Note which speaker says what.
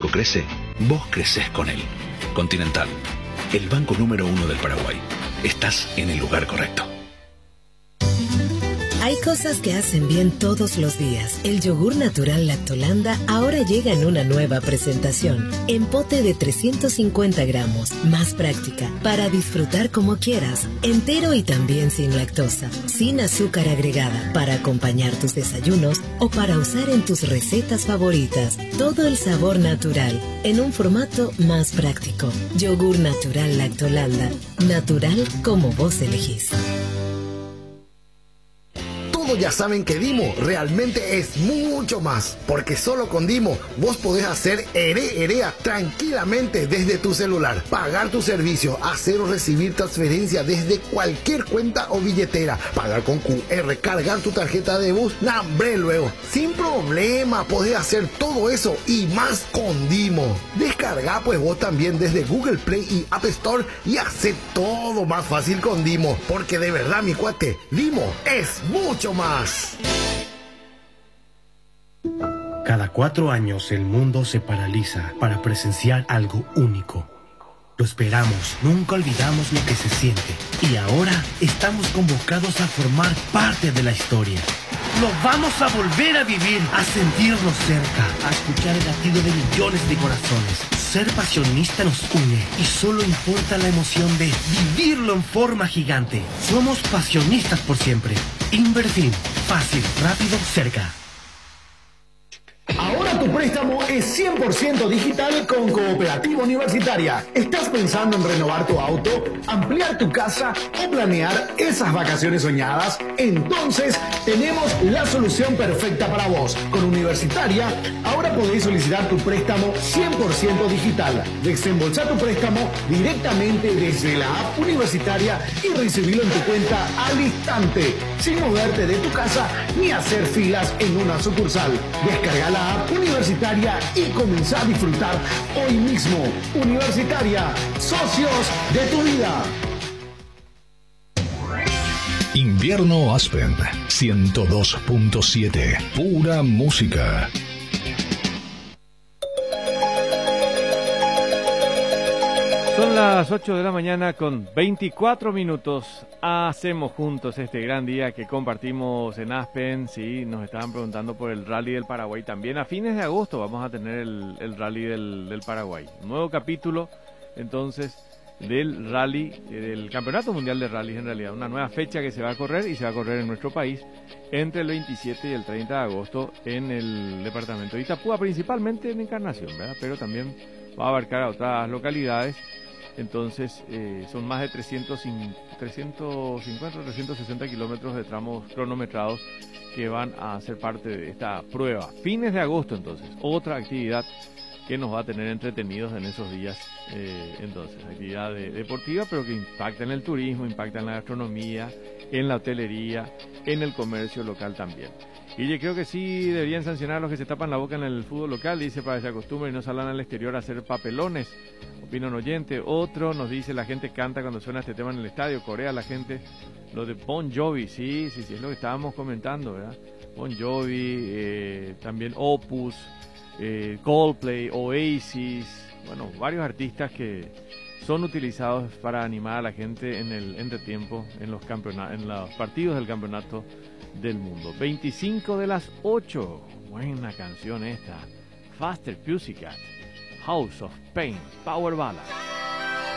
Speaker 1: banco crece, vos creces con él. Continental, el banco número 1 del Paraguay. Estás en el lugar correcto.
Speaker 2: Hay cosas que hacen bien todos los días. El yogur natural Lactolanda ahora llega en una nueva presentación. En pote de 350 gramos. Más práctica. Para disfrutar como quieras. Entero y también sin lactosa. Sin azúcar agregada. Para acompañar tus desayunos o para usar en tus recetas favoritas. Todo el sabor natural. En un formato más práctico. Yogur natural Lactolanda. Natural como vos elegís.
Speaker 3: Ya saben que Dimo realmente es mucho más, porque solo con Dimo vos podés hacer Herea tranquilamente desde tu celular, pagar tu servicio, hacer o recibir transferencia desde cualquier cuenta o billetera, pagar con QR, cargar tu tarjeta de bus, ¡nambre! Luego, sin problema podés hacer todo eso y más con Dimo. Descarga pues vos también desde Google Play y App Store y hace todo más fácil con Dimo, porque de verdad mi cuate, Dimo es mucho más.
Speaker 4: Cada 4 años el mundo se paraliza para presenciar algo único. Lo esperamos, nunca olvidamos lo que se siente. Y ahora estamos convocados a formar parte de la historia. Lo vamos a volver a vivir, a sentirnos cerca, a escuchar el latido de millones de corazones. Ser pasionista nos une y solo importa la emoción de vivirlo en forma gigante. Somos pasionistas por siempre. Invertir, fácil, rápido, cerca.
Speaker 5: Ahora tu préstamo es 100% digital con Cooperativa Universitaria. ¿Estás pensando en renovar tu auto, ampliar tu casa o planear esas vacaciones soñadas? Entonces tenemos la solución perfecta para vos. Con Universitaria, ahora podés solicitar tu préstamo 100% digital. Desembolsar tu préstamo directamente desde la app Universitaria y recibirlo en tu cuenta al instante, sin moverte de tu casa ni hacer filas en una sucursal. Descarga la app Universitaria y comenzá a disfrutar hoy mismo. Universitaria, socios de tu vida.
Speaker 6: Invierno Aspen 102.7, pura música.
Speaker 7: Son las 8 de la mañana con 24 minutos. Hacemos juntos este gran día que compartimos en Aspen. Sí, nos estaban preguntando por el Rally del Paraguay. También a fines de agosto vamos a tener el Rally del Paraguay. Nuevo capítulo, entonces, del Rally, del Campeonato Mundial de Rallys en realidad. Una nueva fecha que se va a correr y se va a correr en nuestro país entre el 27 y el 30 de agosto en el departamento de Itapúa, principalmente en Encarnación, ¿verdad? Pero también va a abarcar a otras localidades. Entonces son más de 360 kilómetros de tramos cronometrados que van a ser parte de esta prueba. Fines de agosto, entonces, otra actividad que nos va a tener entretenidos en esos días. Entonces, actividad deportiva, pero que impacta en el turismo, impacta en la gastronomía, en la hotelería, en el comercio local también. Y yo creo que sí deberían sancionar a los que se tapan la boca en el fútbol local, dice, para que se acostumbren y no salgan al exterior a hacer papelones. Opina un oyente. Otro nos dice, la gente canta cuando suena este tema en el estadio, corea la gente. Lo de Bon Jovi, sí, es lo que estábamos comentando, ¿verdad? Bon Jovi, también Opus, Coldplay, Oasis, bueno, varios artistas que son utilizados para animar a la gente en el entretiempo, en los partidos del campeonato del mundo. 25 de las 8, buena canción esta. Faster Pussycat, House of Pain, Power Ballad.